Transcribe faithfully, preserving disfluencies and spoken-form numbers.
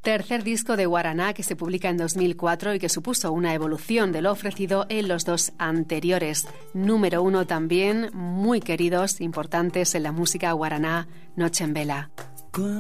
Tercer disco de Guaraná que se publica en dos mil cuatro y que supuso una evolución de lo ofrecido en los dos anteriores. Número uno también, muy queridos, importantes en la música guaraná, Noche en Vela.